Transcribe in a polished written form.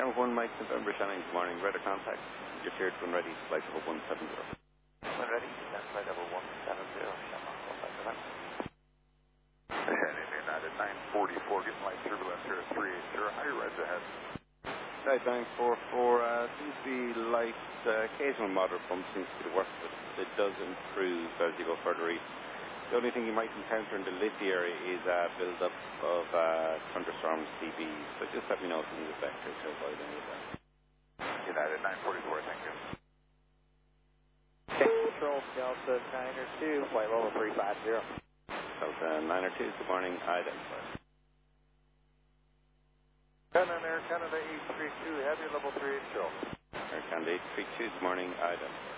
Tower 1, Mike November, Shannon, good morning. Radar contact. You're cleared when ready, flight level 170. When ready, then flight level 170, Shamrock 157. Heading in at 944, getting light turbulence here at 380. How are your rides ahead? Right, 944, seems to be light, occasional moderate bump seems to be the worst, but it does improve as you go further east. The only thing you might encounter in the Liffey area is a build-up of thunderstorms, CBs, so just let me know if you need a vector to avoid any of that. United 944, thank you. Okay, control Delta 902, flight level 350. Delta 902, good morning, identified. Air Canada 832, heavy level 380. Air Canada 832, good morning, identified.